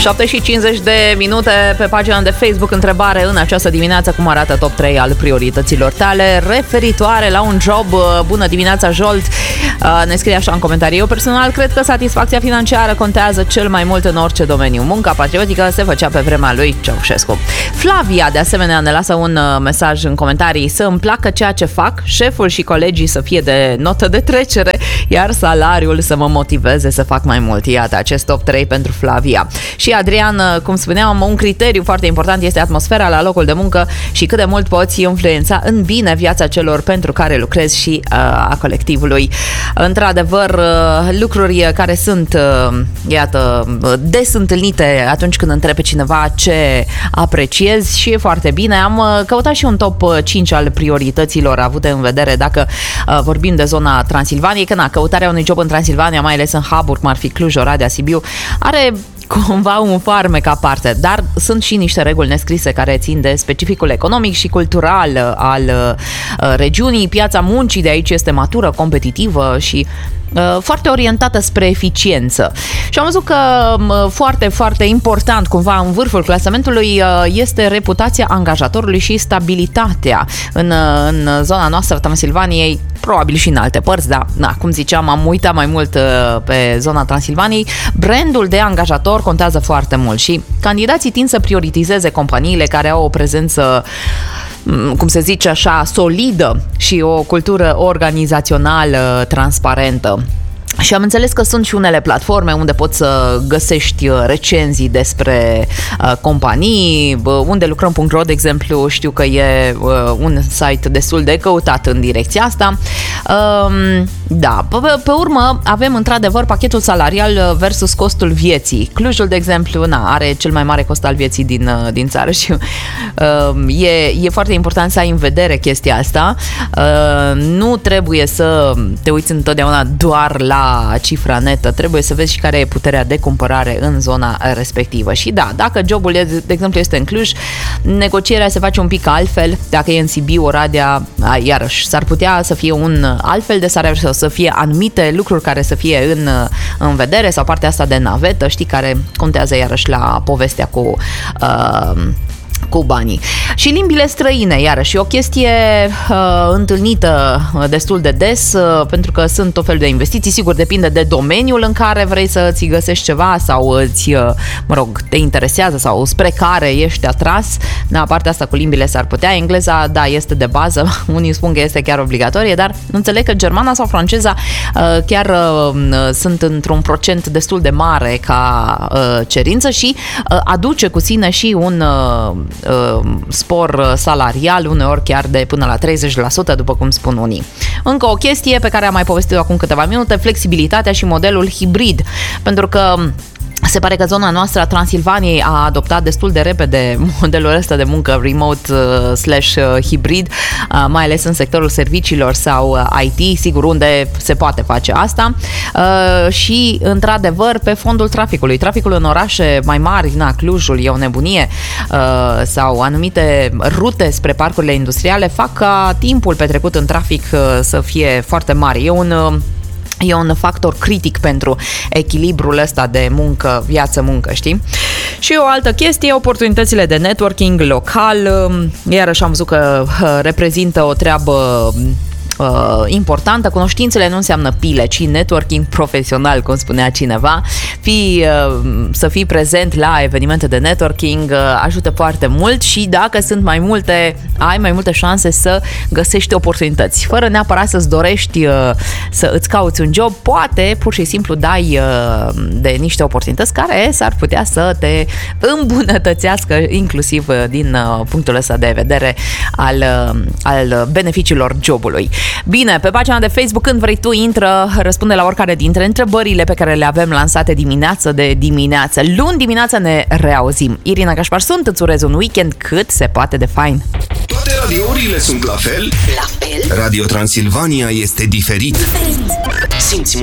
7:50 de minute pe pagina de Facebook. Întrebare în această dimineață: cum arată top 3 al priorităților tale referitoare la un job? Bună dimineața, Jolt! Ne scrie așa în comentarii: eu personal cred că satisfacția financiară contează cel mai mult în orice domeniu. Munca patriotică se făcea pe vremea lui Ceaușescu. Flavia, de asemenea, ne lasă un mesaj în comentarii: să îmi placă ceea ce fac, șeful și colegii să fie de notă de trecere, iar salariul să mă motiveze să fac mai mult. Iată, acest top 3 pentru Flavia. Și Adrian, cum spuneam, un criteriu foarte important este atmosfera la locul de muncă și cât de mult poți influența în bine viața celor pentru care lucrezi și a colectivului. Într-adevăr, lucruri care sunt, iată, des întâlnite atunci când întrebi pe cineva ce apreciezi și e foarte bine. Am căutat și un top 5 al priorităților avute în vedere dacă vorbim de zona Transilvaniei, că căutarea unui job în Transilvania, mai ales în hub-uri cum ar fi Cluj, Oradea, Sibiu, are cumva un farmec aparte, dar sunt și niște reguli nescrise care țin de specificul economic și cultural al regiunii. Piața muncii de aici este matură, competitivă și foarte orientată spre eficiență. Și am văzut că foarte, foarte important, cumva în vârful clasamentului, este reputația angajatorului și stabilitatea în zona noastră Transilvaniei, probabil și în alte părți, dar, cum ziceam, am uitat mai mult pe zona Transilvaniei. Brandul de angajator contează foarte mult și candidații tind să prioritizeze companiile care au o prezență, cum se zice așa, solidă și o cultură organizațională transparentă. Și am înțeles că sunt și unele platforme unde poți să găsești recenzii despre companii. Unde lucrăm.ro, de exemplu, știu că e un site destul de căutat în direcția asta. Da, pe urmă avem într-adevăr pachetul salarial versus costul vieții. Clujul, de exemplu, are cel mai mare cost al vieții din țară și e foarte important să ai în vedere chestia asta. Nu trebuie să te uiți întotdeauna doar la cifra netă, trebuie să vezi și care e puterea de cumpărare în zona respectivă. Și da, dacă jobul, de exemplu, este în Cluj, negocierea se face un pic altfel. Dacă e în Sibiu, Oradea, iarăși, s-ar putea să fie un altfel de salariu sau să fie anumite lucruri care să fie în vedere, sau partea asta de navetă, știi, care contează iarăși la povestea cu banii. Și limbile străine, iarăși, o chestie întâlnită destul de des, pentru că sunt tot felul de investiții. Sigur, depinde de domeniul în care vrei să-ți găsești ceva sau te interesează sau spre care ești atras. Partea asta cu limbile s-ar putea. Engleza, da, este de bază. Unii spun că este chiar obligatorie, dar înțeleg că germana sau franceza chiar sunt într-un procent destul de mare ca cerință și aduce cu sine și un spor salarial, uneori chiar de până la 30%, după cum spun unii. Încă o chestie pe care am mai povestit acum câteva minute: flexibilitatea și modelul hibrid, pentru că se pare că zona noastră a Transilvaniei a adoptat destul de repede modelul ăsta de muncă remote/hibrid, mai ales în sectorul serviciilor sau IT, sigur, unde se poate face asta. Și, într-adevăr, pe fondul traficului. Traficul în orașe mai mari, Clujul e o nebunie, sau anumite rute spre parcurile industriale fac ca timpul petrecut în trafic să fie foarte mare. E un factor critic pentru echilibrul ăsta de muncă, viață-muncă, știi? Și o altă chestie, oportunitățile de networking local, iarăși am văzut că reprezintă o treabă importantă. Cunoștințele nu înseamnă pile, ci networking profesional, cum spunea cineva. Să fii prezent la evenimente de networking ajută foarte mult și dacă sunt mai multe, ai mai multe șanse să găsești oportunități. Fără neapărat să-ți dorești să îți cauți un job, poate pur și simplu dai de niște oportunități care s-ar putea să te îmbunătățească, inclusiv din punctul ăsta de vedere al beneficiilor jobului. Bine, pe pagina de Facebook, când vrei tu, intră, răspunde la oricare dintre întrebările pe care le avem lansate dimineață de dimineață. Luni dimineața ne reauzim. Irina Cașpar sunt, îți urez un weekend cât se poate de fain. Toate radiourile sunt la fel? La fel? Radio Transilvania este diferit. Simți